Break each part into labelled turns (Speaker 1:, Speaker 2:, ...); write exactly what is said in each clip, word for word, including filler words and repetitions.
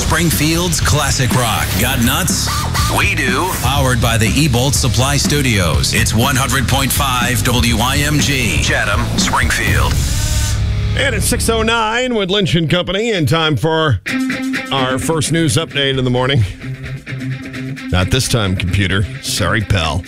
Speaker 1: Springfield's classic rock. Got nuts? We do. Powered by the Ebolt Supply Studios. It's one hundred point five W I M G. Chatham, Springfield.
Speaker 2: And it's six oh nine with Lynch and Company, and time for our first news update in the morning. Not this time, computer. Sorry, pal.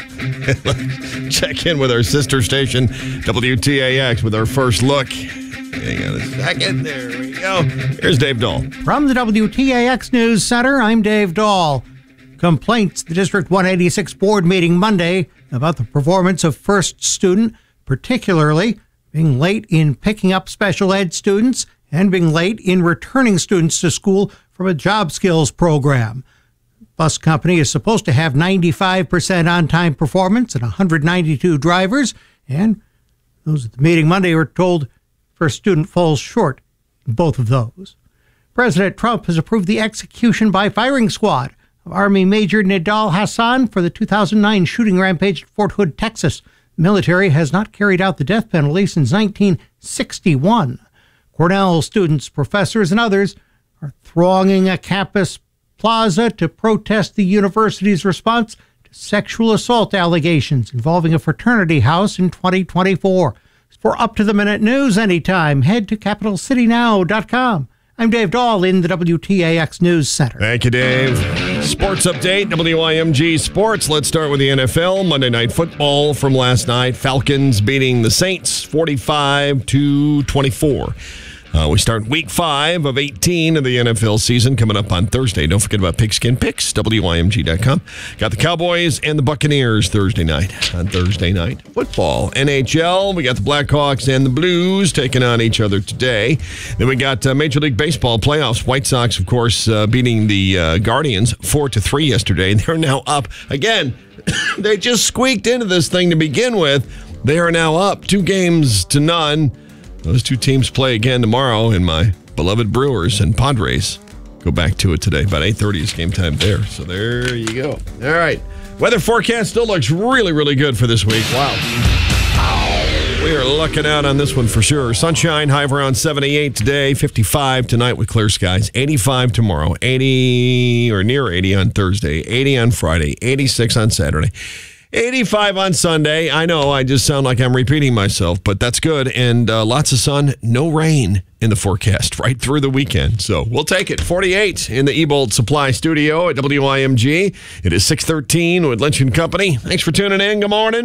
Speaker 2: Check in with our sister station, W T A X, with our first look. Hang on a second. There we go. Here's Dave Dahl.
Speaker 3: From the W T A X News Center, I'm Dave Dahl. Complaints the District one eighty-six board meeting Monday about the performance of first student, particularly being late in picking up special ed students and being late in returning students to school from a job skills program. Bus company is supposed to have ninety-five percent on-time performance and one hundred ninety-two drivers, and those at the meeting Monday were told first student falls short in both of those. President Trump has approved the execution by firing squad of Army Major Nidal Hassan for the two thousand nine shooting rampage at Fort Hood, Texas. The military has not carried out the death penalty since nineteen sixty-one. Cornell students, professors, and others are thronging a campus plaza to protest the university's response to sexual assault allegations involving a fraternity house in twenty twenty-four. For up-to-the-minute news anytime, head to capital city now dot com. I'm Dave Dahl in the W T A X News Center.
Speaker 2: Thank you, Dave. Sports update, W I M G Sports. Let's start with the N F L. Monday Night Football from last night. Falcons beating the Saints forty-five to twenty-four. Uh, we start week five of eighteen of the N F L season coming up on Thursday. Don't forget about Pigskin Picks, W I M G dot com. Got the Cowboys and the Buccaneers Thursday night. On Thursday night football. N H L, we got the Blackhawks and the Blues taking on each other today. Then we got uh, Major League Baseball playoffs. White Sox, of course, uh, beating the uh, Guardians four to three yesterday. They're now up. Again, they just squeaked into this thing to begin with. They are now up two games to none. Those two teams play again tomorrow, and my beloved Brewers and Padres go back to it today. About eight thirty is game time there. So there you go. All right. Weather forecast still looks really, really good for this week. Wow. We are looking out on this one for sure. Sunshine, high of around seventy-eight today, fifty-five tonight with clear skies, eighty-five tomorrow, eighty or near eighty on Thursday, eighty on Friday, eighty-six on Saturday. eighty-five on Sunday. I know I just sound like I'm repeating myself, but that's good. And uh, lots of sun, no rain in the forecast right through the weekend. So we'll take it. forty-eight in the Ebolt Supply Studio at W I M G. It is six thirteen with Lynch and Company. Thanks for tuning in. Good morning.